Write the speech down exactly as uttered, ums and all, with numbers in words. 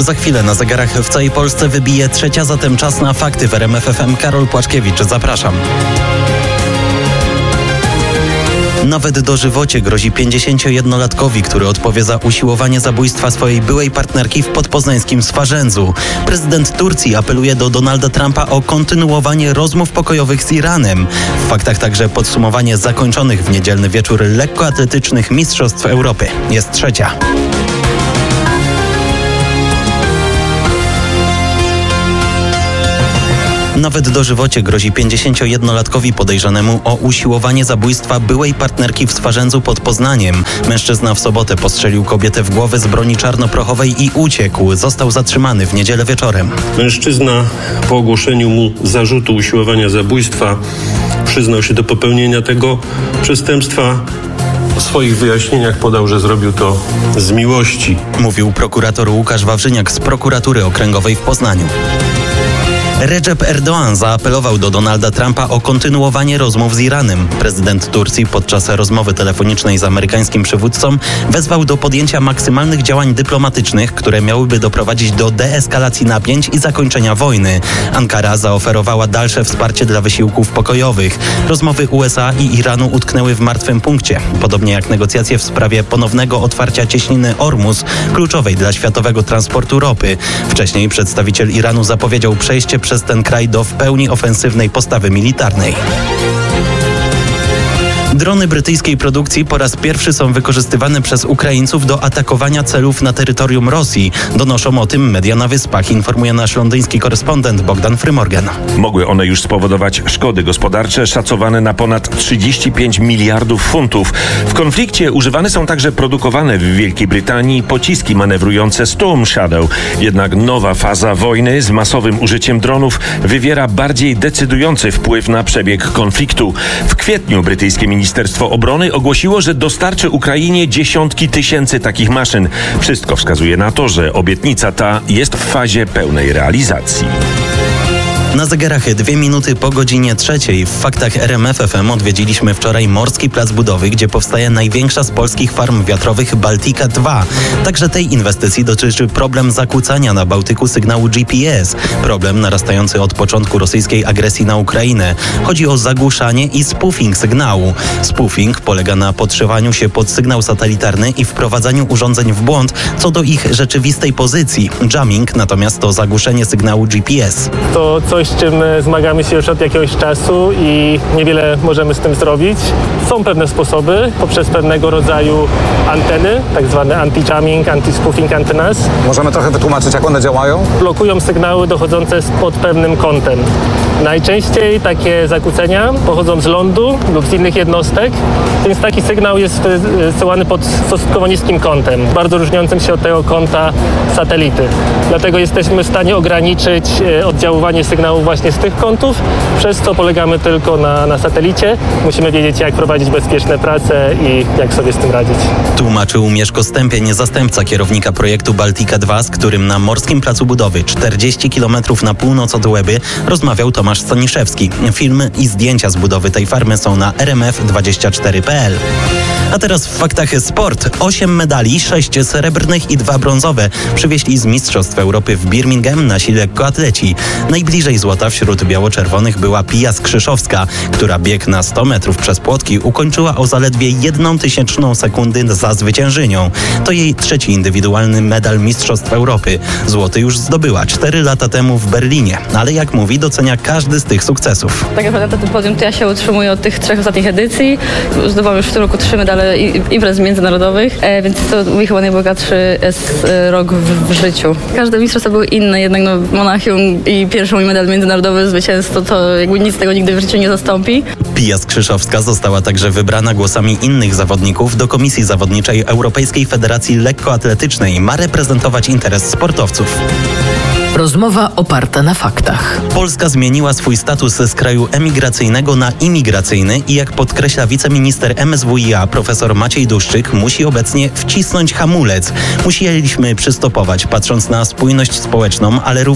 Za chwilę na zegarach w całej Polsce wybije trzecia, zatem czas na fakty w R M F F M. Karol Płaczkiewicz, zapraszam. Nawet dożywocie grozi pięćdziesięciojednolatkowi, który odpowie za usiłowanie zabójstwa swojej byłej partnerki w podpoznańskim Swarzędzu. Prezydent Turcji apeluje do Donalda Trumpa o kontynuowanie rozmów pokojowych z Iranem. W faktach także podsumowanie zakończonych w niedzielny wieczór lekkoatletycznych Mistrzostw Europy. Jest trzecia. Nawet dożywocie grozi pięćdziesięciojednolatkowi podejrzanemu o usiłowanie zabójstwa byłej partnerki w Swarzędzu pod Poznaniem. Mężczyzna w sobotę postrzelił kobietę w głowę z broni czarnoprochowej i uciekł. Został zatrzymany w niedzielę wieczorem. Mężczyzna po ogłoszeniu mu zarzutu usiłowania zabójstwa przyznał się do popełnienia tego przestępstwa. W swoich wyjaśnieniach podał, że zrobił to z miłości. Mówił prokurator Łukasz Wawrzyniak z prokuratury okręgowej w Poznaniu. Recep Erdoğan zaapelował do Donalda Trumpa o kontynuowanie rozmów z Iranem. Prezydent Turcji podczas rozmowy telefonicznej z amerykańskim przywódcą wezwał do podjęcia maksymalnych działań dyplomatycznych, które miałyby doprowadzić do deeskalacji napięć i zakończenia wojny. Ankara zaoferowała dalsze wsparcie dla wysiłków pokojowych. Rozmowy U S A i Iranu utknęły w martwym punkcie, podobnie jak negocjacje w sprawie ponownego otwarcia cieśniny Ormus, kluczowej dla światowego transportu ropy. Wcześniej przedstawiciel Iranu zapowiedział przejście przez przez ten kraj do w pełni ofensywnej postawy militarnej. Drony brytyjskiej produkcji po raz pierwszy są wykorzystywane przez Ukraińców do atakowania celów na terytorium Rosji. Donoszą o tym media na Wyspach, informuje nasz londyński korespondent Bogdan Frymorgan. Mogły one już spowodować szkody gospodarcze szacowane na ponad trzydzieści pięć miliardów funtów. W konflikcie używane są także produkowane w Wielkiej Brytanii pociski manewrujące Storm Shadow. Jednak nowa faza wojny z masowym użyciem dronów wywiera bardziej decydujący wpływ na przebieg konfliktu. W kwietniu brytyjskie Ministerstwo Obrony ogłosiło, że dostarczy Ukrainie dziesiątki tysięcy takich maszyn. Wszystko wskazuje na to, że obietnica ta jest w fazie pełnej realizacji. Na zegarach dwie minuty po godzinie trzeciej. W faktach R M F F M odwiedziliśmy wczoraj Morski Plac Budowy, gdzie powstaje największa z polskich farm wiatrowych Baltica dwa. Także tej inwestycji dotyczy problem zakłócania na Bałtyku sygnału G P S. Problem narastający od początku rosyjskiej agresji na Ukrainę. Chodzi o zagłuszanie i spoofing sygnału. Spoofing polega na podszywaniu się pod sygnał satelitarny i wprowadzaniu urządzeń w błąd co do ich rzeczywistej pozycji. Jamming natomiast to zagłuszenie sygnału G P S. To coś, z czym zmagamy się już od jakiegoś czasu i niewiele możemy z tym zrobić. Są pewne sposoby poprzez pewnego rodzaju anteny, tak zwane anti-jamming, anti-spoofing antennas. Możemy trochę wytłumaczyć, jak one działają? Blokują sygnały dochodzące pod pewnym kątem. Najczęściej takie zakłócenia pochodzą z lądu lub z innych jednostek, więc taki sygnał jest wysyłany pod stosunkowo niskim kątem, bardzo różniącym się od tego kąta satelity. Dlatego jesteśmy w stanie ograniczyć oddziaływanie sygnału właśnie z tych kątów, przez co polegamy tylko na, na satelicie. Musimy wiedzieć, jak prowadzić bezpieczne prace i jak sobie z tym radzić. Tłumaczył Mieszko Stępień, zastępca kierownika projektu Baltica dwa, z którym na Morskim Placu Budowy czterdzieści kilometrów na północ od Łeby rozmawiał Tomasz Staniszewski. Filmy i zdjęcia z budowy tej farmy są na r m f dwadzieścia cztery kropka p l. A teraz w faktach sport. Osiem medali, sześć srebrnych i dwa brązowe przywieźli z Mistrzostw Europy w Birmingham nasi lekkoatleci. Najbliżej złota wśród biało-czerwonych była Pia Skrzyszowska, która bieg na sto metrów przez płotki ukończyła o zaledwie jedną tysięczną sekundy za zwyciężynią. To jej trzeci indywidualny medal Mistrzostw Europy. Złoty już zdobyła cztery lata temu w Berlinie, ale jak mówi, docenia każdy z tych sukcesów. Tak naprawdę na tym podium to ja się utrzymuję od tych trzech ostatnich edycji. Zdobyłam już w tym roku trzy medale imprez międzynarodowych, e, więc to mój chyba najbogatszy jest rok w, w życiu. Każde mistrzostwa były inne, jednak no, Monachium i pierwszy mój medal międzynarodowy, zwycięstwo, to jakby nic tego nigdy w życiu nie zastąpi. Pia Skrzyszowska została także wybrana głosami innych zawodników do Komisji Zawodniczej Europejskiej Federacji Lekkoatletycznej. Ma reprezentować interes sportowców. Rozmowa oparta na faktach. Polska zmieniła swój status z kraju emigracyjnego na imigracyjny i jak podkreśla wiceminister M S W i A profesor Maciej Duszczyk, musi obecnie wcisnąć hamulec. Musieliśmy przystopować, patrząc na spójność społeczną, ale również